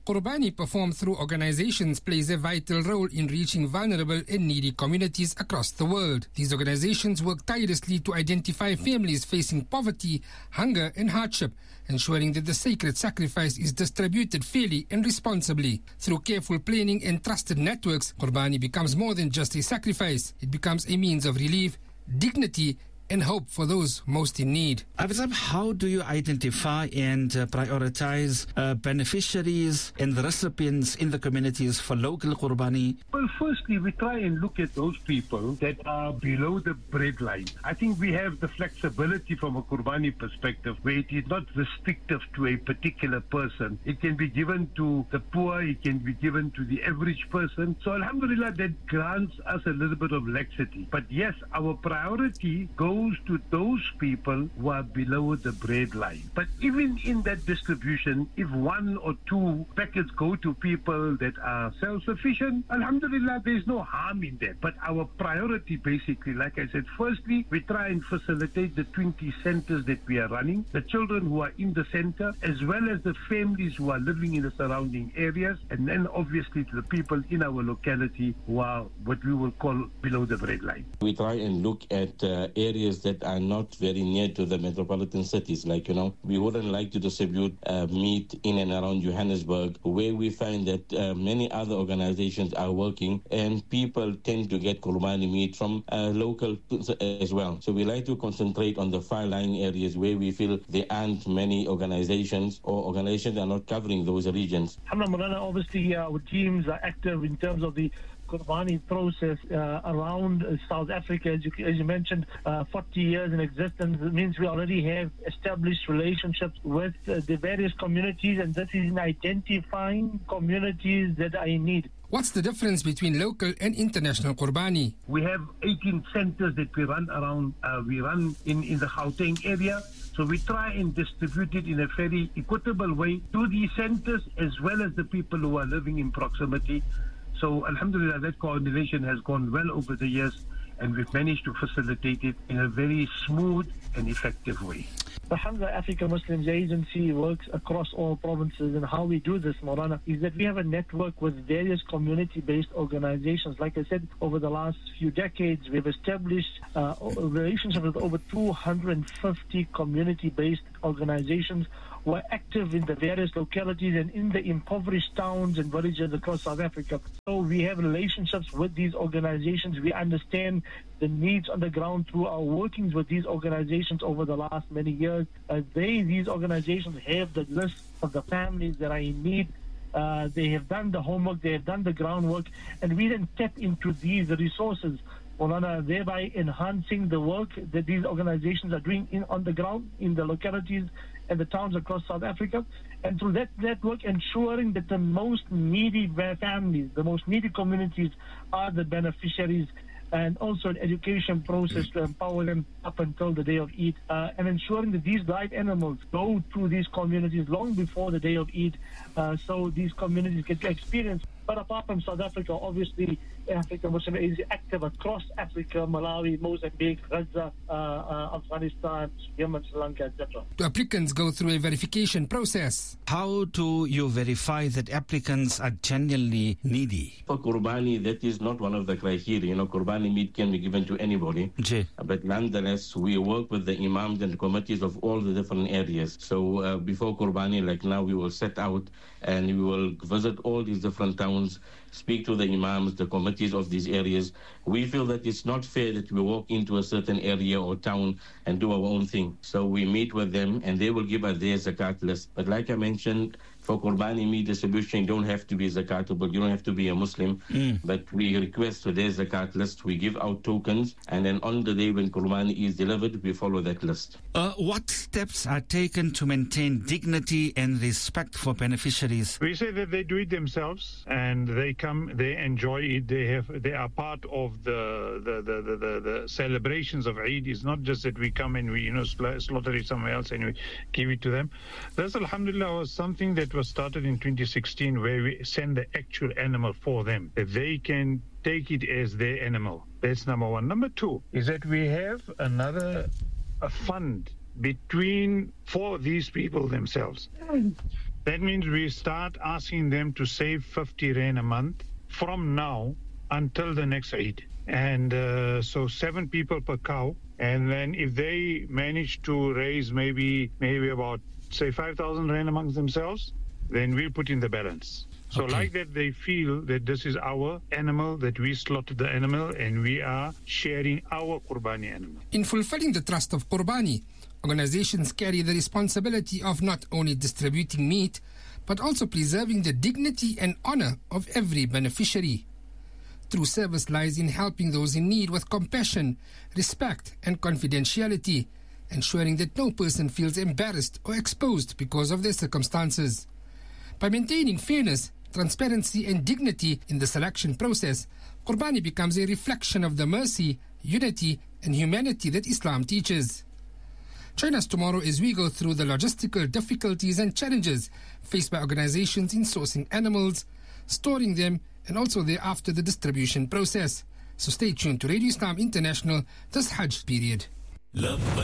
Qurbani performed through organizations plays a vital role in reaching vulnerable and needy communities across the world. These organizations work tirelessly to identify families facing poverty, hunger and hardship, ensuring that the sacred sacrifice is distributed fairly and responsibly. Through careful planning and trusted networks, Qurbani becomes more than just a sacrifice. It becomes a means of relief, dignity and hope for those most in need. Afzal, how do you identify and prioritize beneficiaries and the recipients in the communities for local Qurbani? Well, firstly, we try and look at those people that are below the breadline. I think we have the flexibility from a Qurbani perspective where it is not restrictive to a particular person. It can be given to the poor, it can be given to the average person. So alhamdulillah, that grants us a little bit of laxity. But yes, our priority goes to those people who are below the breadline. But even in that distribution, if one or two packets go to people that are self-sufficient, alhamdulillah, there's no harm in that. But our priority basically, like I said, firstly, we try and facilitate the 20 centers that we are running, the children who are in the center, as well as the families who are living in the surrounding areas, and then obviously to the people in our locality who are what we will call below the breadline. We try and look at areas that are not very near to the metropolitan cities. Like, we wouldn't like to distribute meat in and around Johannesburg, where we find that many other organizations are working and people tend to get Qurbani meat from local as well. So we like to concentrate on the far-lying areas where we feel there aren't many organizations or organizations that are not covering those regions. Alhamdulillah, obviously our teams are active in terms of the Qurbani process around South Africa. As you mentioned, 40 years in existence. It means we already have established relationships with the various communities, and this is in identifying communities that are in need. What's the difference between local and international Qurbani? We have 18 centers that we run around. We run in the Gauteng area. So we try and distribute it in a very equitable way to these centers as well as the people who are living in proximity. So alhamdulillah, that coordination has gone well over the years, and we've managed to facilitate it in a very smooth and effective way. The Hamza Africa Muslims Agency works across all provinces, and how we do this, Maulana, is that we have a network with various community-based organizations. Like I said, over the last few decades, we've established relationships with over 250 community-based organizations who are active in the various localities and in the impoverished towns and villages across South Africa. So we have relationships with these organizations. We understand the needs on the ground through our workings with these organizations over the last many years. These organizations have the list of the families that are in need. They have done the homework, they have done the groundwork, and we then tap into these resources, thereby enhancing the work that these organizations are doing on the ground, in the localities and the towns across South Africa. And through that network, ensuring that the most needy families, the most needy communities are the beneficiaries, and also an education process to empower them up until the day of Eid, and ensuring that these live animals go to these communities long before the day of Eid, so these communities get to experience. But apart from South Africa, obviously, Africa Muslim is active across Africa, Malawi, Mozambique, Gaza, Afghanistan, Yemen, Sri Lanka, etc. Do applicants go through a verification process? How do you verify that applicants are genuinely needy? For Qurbani, that is not one of the criteria. Qurbani meat can be given to anybody. But nonetheless, we work with the imams and committees of all the different areas. So before Qurbani, like now, we will set out and we will visit all these different towns, speak to the imams, the committees of these areas. We feel that it's not fair that we walk into a certain area or town and do our own thing. So we meet with them and they will give us their zakat list. But like I mentioned, for Qurbani meat distribution, you don't have to be zakatable, you don't have to be a Muslim, but we request for their zakat list, we give out tokens, and then on the day when Qurbani is delivered, we follow that list. What steps are taken to maintain dignity and respect for beneficiaries? We say that they do it themselves, and they come, they enjoy it, they are part of the celebrations of Eid. It's not just that we come and we slaughter it somewhere else and we give it to them. That's alhamdulillah was something that was started in 2016, where we send the actual animal for them, that they can take it as their animal. That's number one. Number two is that we have a fund for these people themselves. That means we start asking them to save 50 rand a month from now until the next Eid. And so 7 people per cow. And then if they manage to raise maybe about, say, 5,000 rand amongst themselves, then we'll put in the balance. So like that, they feel that this is our animal, that we slaughtered the animal, and we are sharing our Qurbani animal. In fulfilling the trust of Qurbani, organizations carry the responsibility of not only distributing meat, but also preserving the dignity and honor of every beneficiary. True service lies in helping those in need with compassion, respect, and confidentiality, ensuring that no person feels embarrassed or exposed because of their circumstances. By maintaining fairness, transparency, and dignity in the selection process, Qurbani becomes a reflection of the mercy, unity, and humanity that Islam teaches. Join us tomorrow as we go through the logistical difficulties and challenges faced by organizations in sourcing animals, storing them, and also thereafter the distribution process. So stay tuned to Radio Islam International this Hajj period.